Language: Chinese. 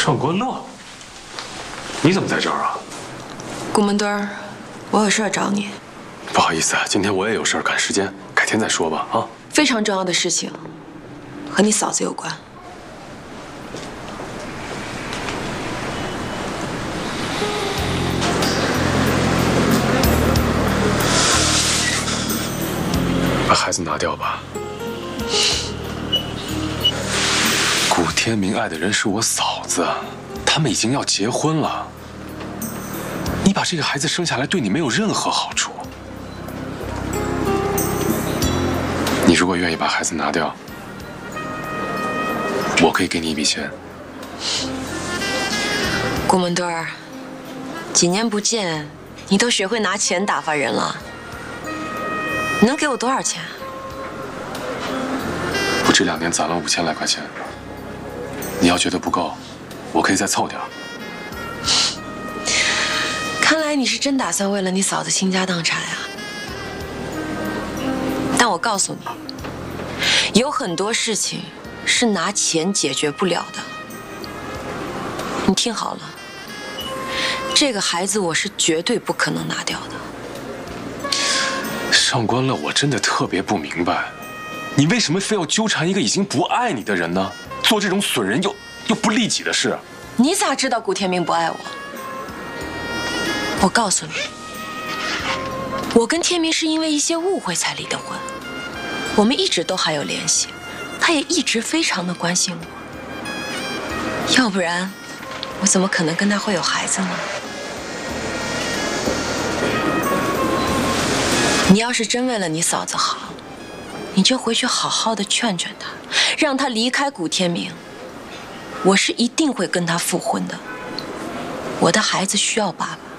上官乐，你怎么在这儿啊？ 顾门墩儿，我有事儿找你。 不好意思，今天我也有事儿，赶时间，改天再说吧。啊， 非常重要的事情，和你嫂子有关。 把孩子拿掉吧。古天明爱的人是我嫂子，他们已经要结婚了。你把这个孩子生下来，对你没有任何好处。你如果愿意把孩子拿掉，我可以给你一笔钱。 顾门墩儿，几年不见，你都学会拿钱打发人了。你能给我多少钱？ 我这2年攒了5000来块钱，你要觉得不够，我可以再凑点。 看来你是真打算为了你嫂子倾家荡产啊！但我告诉你，有很多事情是拿钱解决不了的。你听好了，这个孩子我是绝对不可能拿掉的。 上官乐，我真的特别不明白，你为什么非要纠缠一个已经不爱你的人呢？做这种损人又不利己的事。 你咋知道古天明不爱我？我告诉你，我跟天明是因为一些误会才离的婚，我们一直都还有联系，他也一直非常的关心我，要不然我怎么可能跟他会有孩子呢？你要是真为了你嫂子好，你就回去好好的劝劝他，让他离开古天明。我是一定会跟他复婚的。我的孩子需要爸爸。